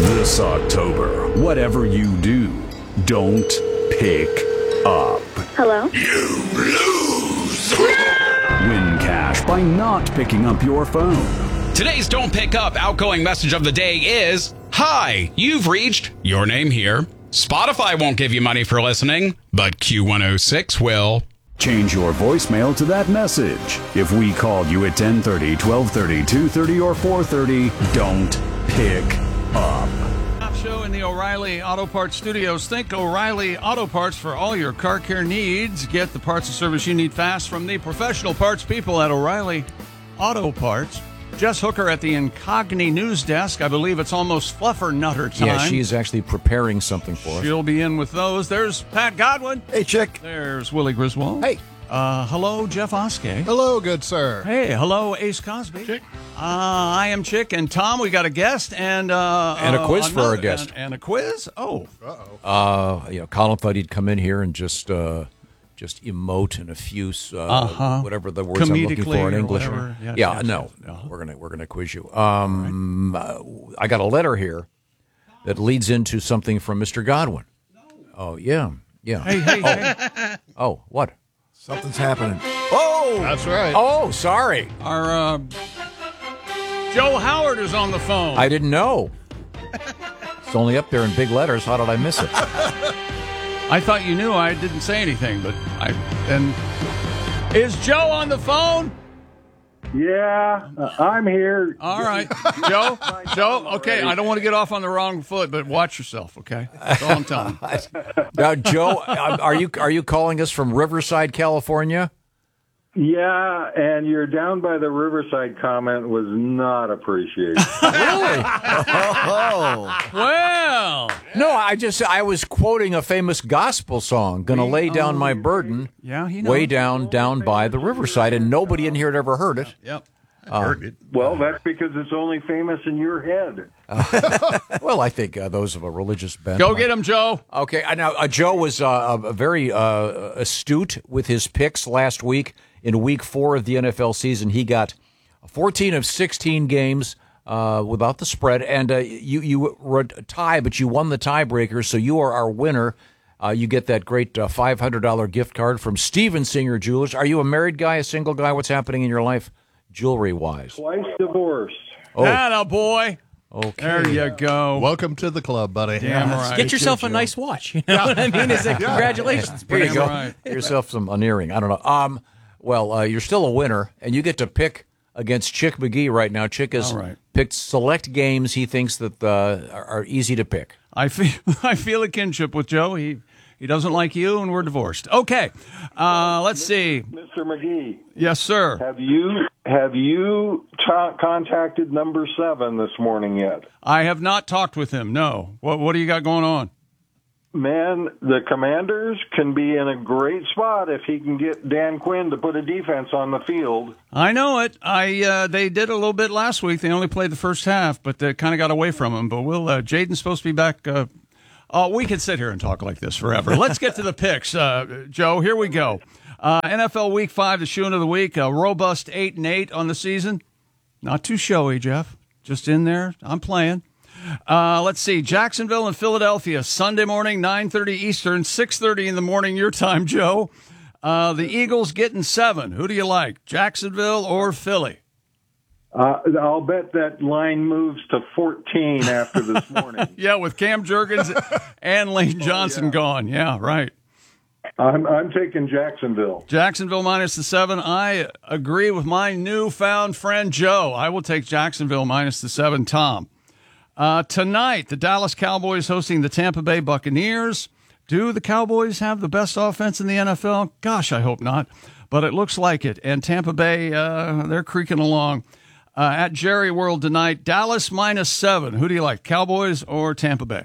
This October, whatever you do, don't pick up. Hello? You lose! Win cash by not picking up your phone. Today's Don't Pick Up outgoing message of the day is, Hi, you've reached your name here. Spotify won't give you money for listening, but Q106 will. Change your voicemail to that message. If we called you at 10:30, 12:30, 2:30, or 4:30, don't pick up. Top show in the O'Reilly Auto Parts studios. Think O'Reilly Auto Parts for all your car care needs. Get the parts and service you need fast from the professional parts people at O'Reilly Auto Parts. Jess Hooker at the Incogni News Desk. I believe it's almost Fluffer Nutter time. Yeah, she is actually preparing something for us. She'll be in with those. There's Pat Godwin. Hey, Chick. There's Willie Griswold. Hey. Hello, Jeff Oskey. Hello, good sir. Hey, hello, Ace Cosby. Chick. I am Chick, and Tom, we got a guest and a quiz for our guest. And a quiz? Oh. Colin thought he'd come in here and just emote and effuse whatever the words I'm looking for in English. Yes, no, yes. we're gonna quiz you. I got a letter here that leads into something from Mr. Godwin. Oh yeah. Hey. Oh, what? Something's happening. Oh, That's right. oh, sorry. Our Joe Howard is on the phone. I didn't know. It's only up there in big letters. How did I miss it? I thought you knew. I didn't say anything, but is Joe on the phone? Yeah, I'm here. All right, Joe. Okay, I don't want to get off on the wrong foot, but watch yourself. Okay, that's all I'm telling you. Now, Joe, are you calling us from Riverside, California? Yeah, and your down by the Riverside comment was not appreciated. Really? Well, No, I was quoting a famous gospel song, "Gonna lay down my burden, yeah, he knows. way down by the riverside," and nobody in here had ever heard it. Yep. Well, that's because it's only famous in your head. Well, I think those of a religious bent. Go get him, Joe. Okay, now Joe was very astute with his picks last week. In week 4 of the NFL season, he got 14 of 16 games without the spread, and you were a tie, but you won the tiebreaker, so you are our winner. You get that great $500 gift card from Steven Singer Jewelers. Are you a married guy, a single guy? What's happening in your life, jewelry-wise? Twice divorced. Oh. Atta boy. Okay. There you go. Welcome to the club, buddy. Damn right. Get yourself a nice watch. You know what I mean? Is it congratulations? Here you go. Right. Get yourself an earring. I don't know. Well, you're still a winner, and you get to pick against Chick McGee right now. Chick has picked select games he thinks that are easy to pick. I feel a kinship with Joe. He doesn't like you, and we're divorced. Okay, let's see. Mr. McGee. Yes, sir. Have you contacted number 7 this morning yet? I have not talked with him. No. What do you got going on? Man, the Commanders can be in a great spot if he can get Dan Quinn to put a defense on the field. I know it. They did a little bit last week. They only played the first half, but they kind of got away from him. But Jaden's supposed to be back. We could sit here and talk like this forever. Let's get to the picks, Joe. Here we go. NFL Week 5, the shoe of the week. A robust 8-8 on the season. Not too showy, Jeff. Just in there. I'm playing. Let's see. Jacksonville and Philadelphia, Sunday morning, 9:30 Eastern, 6:30 in the morning your time, Joe. The Eagles getting 7. Who do you like, Jacksonville or Philly? I'll bet that line moves to 14 after this morning. Yeah, with Cam Jurgens and Lane Johnson gone. Yeah, right. I'm taking Jacksonville. Jacksonville minus the 7. I agree with my newfound friend Joe. I will take Jacksonville minus the 7. Tom. Tonight, the Dallas Cowboys hosting the Tampa Bay Buccaneers. Do the Cowboys have the best offense in the NFL? Gosh, I hope not, but it looks like it. And Tampa Bay, they're creaking along. At Jerry World tonight, Dallas minus 7. Who do you like, Cowboys or Tampa Bay?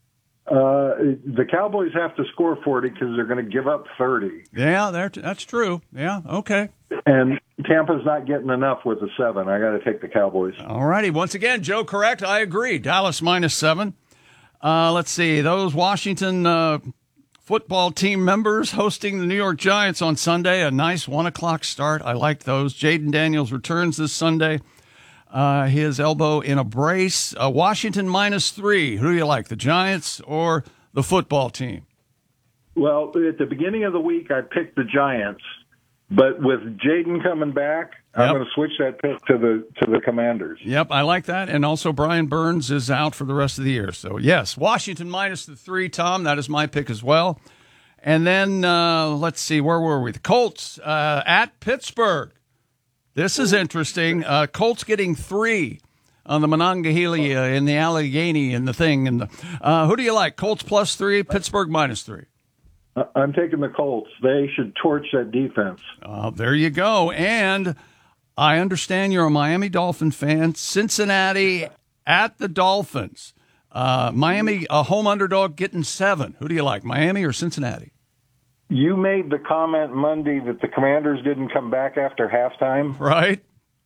The Cowboys have to score 40 because they're going to give up 30. Yeah, that's true. Yeah, okay. And Tampa's not getting enough with the 7. I got to take the Cowboys. All righty. Once again, Joe, correct. I agree. Dallas minus 7. Let's see. Those Washington football team members hosting the New York Giants on Sunday. A nice 1 o'clock start. I like those. Jaden Daniels returns this Sunday. his elbow in a brace. Washington -3. Who do you like, the Giants or the football team? Well, at the beginning of the week, I picked the Giants, but with Jaden coming back, I'm going to switch that pick to the Commanders. Yep, I like that. And also, Brian Burns is out for the rest of the year. So, yes, Washington -3, Tom. That is my pick as well. And then, let's see, where were we? The Colts at Pittsburgh. This is interesting. Colts getting 3 on the Monongahela and the Allegheny and the thing. And who do you like? Colts +3, Pittsburgh -3. I'm taking the Colts. They should torch that defense. There you go. And I understand you're a Miami Dolphin fan. Cincinnati at the Dolphins. Miami, a home underdog, getting 7. Who do you like, Miami or Cincinnati? You made the comment Monday that the Commanders didn't come back after halftime. Right.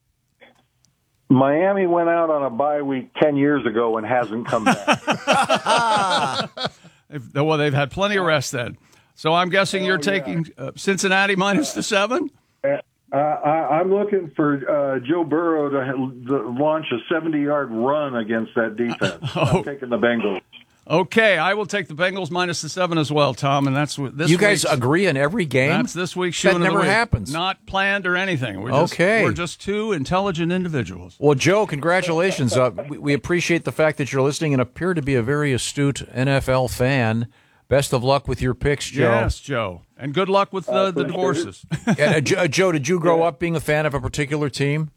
Miami went out on a bye week 10 years ago and hasn't come back. They've had plenty of rest then. So I'm guessing you're taking Cincinnati -7? I'm looking for Joe Burrow to launch a 70-yard run against that defense. I'm taking the Bengals. Okay, I will take the Bengals -7 as well, Tom, and that's what this. You guys agree in every game? That's this week's shoe. That never happens. Not planned or anything. We're just two intelligent individuals. Well, Joe, congratulations. We appreciate the fact that you're listening and appear to be a very astute NFL fan. Best of luck with your picks, Joe. Yes, Joe, and good luck with the divorces. Joe, did you grow up being a fan of a particular team?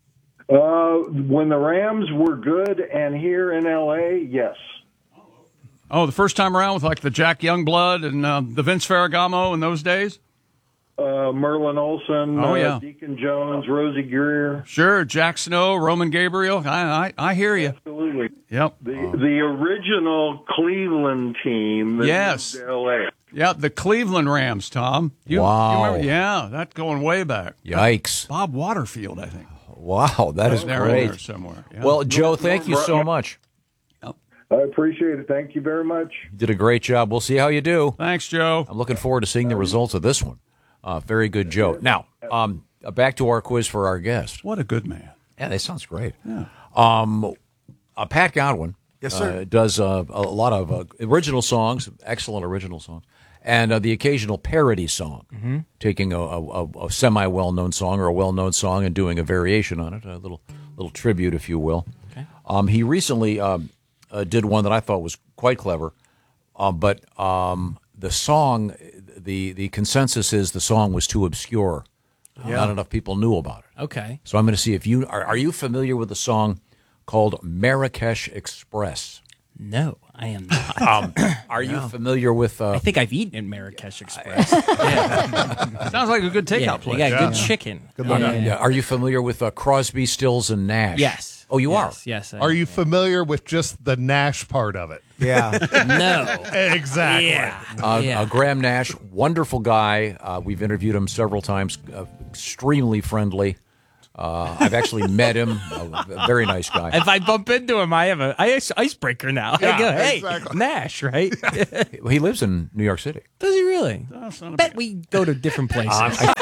When the Rams were good and here in L.A., yes. Oh, the first time around with like the Jack Youngblood and the Vince Ferragamo in those days? Merlin Olsen, Deacon Jones, Rosie Greer. Sure, Jack Snow, Roman Gabriel. I hear you. Absolutely. Yep. The original Cleveland team that moved to L.A. Yeah, the Cleveland Rams, Tom. Wow. You remember? Yeah, that's going way back. Yikes. Bob Waterfield, I think. Wow, that is there great. In there somewhere. Yeah. Well, Joe, thank you so much. I appreciate it. Thank you very much. You did a great job. We'll see how you do. Thanks, Joe. I'm looking forward to seeing the results of this one. Very good, Joe. Now, back to our quiz for our guest. What a good man. Yeah, that sounds great. Yeah. Pat Godwin does a lot of original songs, excellent original songs, and the occasional parody song, taking a semi-well-known song or a well-known song and doing a variation on it, a little tribute, if you will. Okay. He recently did one that I thought was quite clever, but the song, the consensus is the song was too obscure. Not enough people knew about it. Okay. So I'm going to see if you are you familiar with the song called Marrakesh Express? No, I am not. Are you familiar with? I think I've eaten at Marrakesh Express. Sounds like a good takeout place. They got good chicken. Good luck. Yeah. Are you familiar with Crosby, Stills, and Nash? Yes. Oh, you are? Yes. Are you familiar with just the Nash part of it? Yeah. No. Exactly. Yeah. Graham Nash, wonderful guy. We've interviewed him several times. Extremely friendly. I've actually met him. A very nice guy. If I bump into him, I have an icebreaker now. I go, hey, exactly. Nash, right? He lives in New York City. Does he really? Bet we go to different places.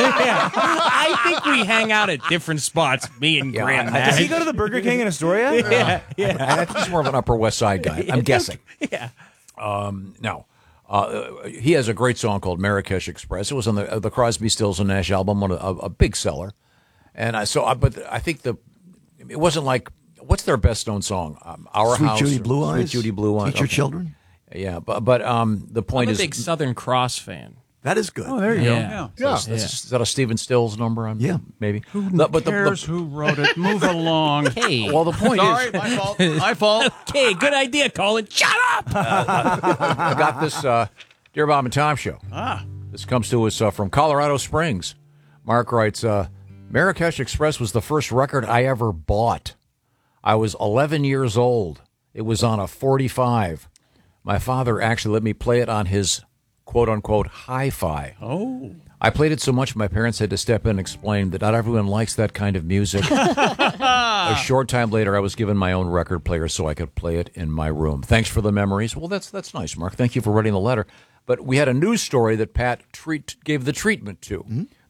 I think we hang out at different spots, me and Graham Nash. Does he go to the Burger King in Astoria? Yeah. I think he's more of an Upper West Side guy. I'm guessing. Yeah. No. He has a great song called Marrakesh Express. It was on the Crosby, Stills, and Nash album, a big seller. And but I think it wasn't like, what's their best known song? Our Sweet House, Judy Blue Eyes. Sweet Judy Blue Eyes. Teach Your Children. Yeah, but the point I'm is, a big Southern Cross fan. That is good. Oh, there you Yeah. go. is that a Stephen Stills number? Yeah. Maybe. Who But cares who wrote it? Move along. Hey. well, the point Sorry, is, my fault. My fault. Okay, good idea, Colin. Shut up! I got this Dear Bob and Tom show. This comes to us from Colorado Springs. Mark writes, Marrakesh Express was the first record I ever bought. I was 11 years old. It was on a 45. My father actually let me play it on his quote-unquote hi-fi. Oh. I played it so much my parents had to step in and explain that not everyone likes that kind of music. A short time later, I was given my own record player so I could play it in my room. Thanks for the memories. Well, that's nice, Mark. Thank you for writing the letter. But we had a news story that Pat gave the treatment to.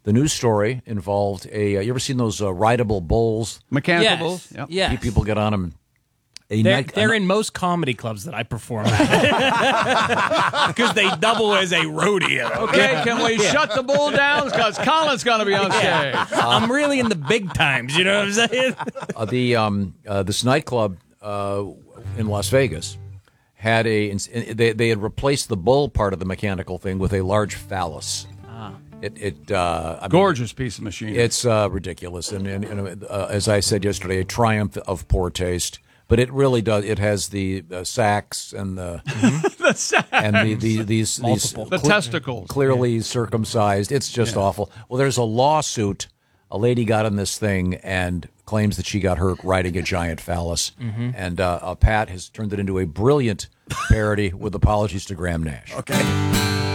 The news story involved you ever seen those rideable bowls? Mechanical bulls? Yes. Yes. People get on them. They're in most comedy clubs that I perform at. Because they double as a rodeo. Okay, can we shut the bull down? Because Colin's going to be on stage. I'm really in the big times, you know what I'm saying? This nightclub in Las Vegas had they had replaced the bull part of the mechanical thing with a large phallus. Gorgeous piece of machinery. It's ridiculous, and as I said yesterday, a triumph of poor taste. But it really does. It has the sacks and the sacks. And these testicles clearly circumcised. It's just awful. Well, there's a lawsuit. A lady got on this thing and claims that she got hurt riding a giant phallus. And Pat has turned it into a brilliant parody with apologies to Graham Nash. Okay.